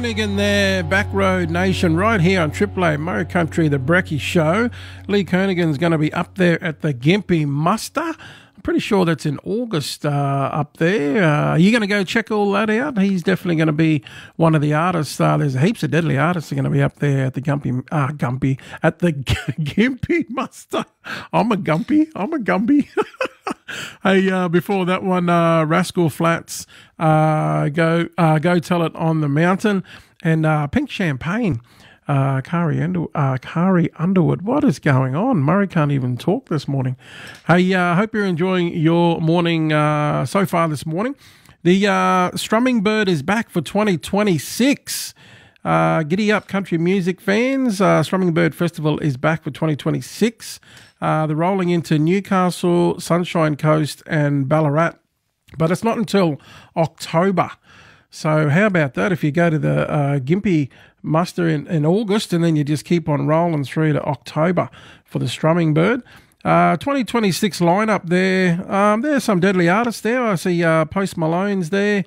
Koenigan there, Backroad Nation, right here on Triple A Murray Country, the Brekkie Show. Lee Koenigan's going to be up there at the Gympie Muster. I'm pretty sure that's in August up there. Are you going to go check all that out? He's definitely going to be one of the artists. There's heaps of deadly artists are going to be up there at the Gympie Muster. I'm a Gumpy. Hey, before that one, Rascal Flatts, go Tell It on the Mountain, and Pink Champagne, Kari Underwood. What is going on? Murray can't even talk this morning. Hey, hope you're enjoying your morning so far this morning. The Strumming Bird is back for 2026. Giddy up, country music fans. Strumming Bird Festival is back for 2026. They're rolling into Newcastle, Sunshine Coast and Ballarat, but it's not until October. So how about that if you go to the Gympie Muster in August, and then you just keep on rolling through to October for the Strumming Bird. 2026 lineup there. There's some deadly artists there. I see Post Malone's there.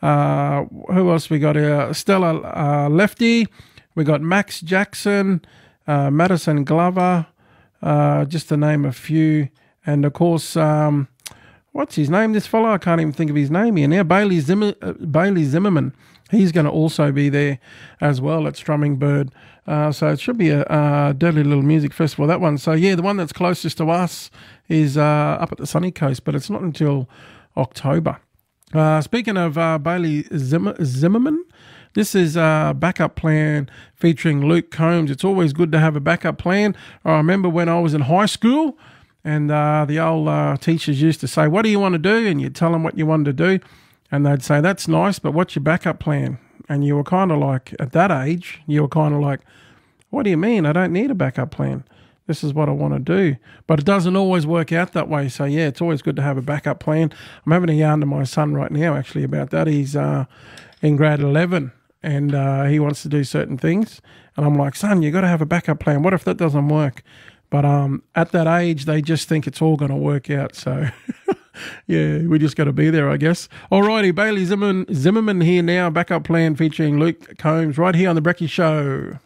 Who else we got? Stella Lefty. We got Max Jackson, Madison Glover, just to name a few. And of course, what's his name? This fellow, I can't even think of his name here now. Bailey Zimmerman. He's going to also be there as well at Strumming Bird. So it should be a deadly little music festival, that one. So, yeah, the one that's closest to us is up at the sunny coast, but it's not until October. Speaking of Bailey Zimmerman, this is a backup plan featuring Luke Combs. It's always good to have a backup plan. I remember when I was in high school, and the old teachers used to say, what do you want to do? And you'd tell them what you wanted to do. And they'd say, that's nice, but what's your backup plan? And you were kind of like, at that age, you were kind of like, what do you mean? I don't need a backup plan. This is what I want to do. But it doesn't always work out that way. So, yeah, it's always good to have a backup plan. I'm having a yarn to my son right now, actually, about that. He's in grade 11, and he wants to do certain things. And I'm like, son, you got to have a backup plan. What if that doesn't work? But at that age, they just think it's all going to work out. So, yeah, we just got to be there, I guess. Alrighty, Bailey Zimmerman here now. Backup plan featuring Luke Combs right here on the Brekkie Show.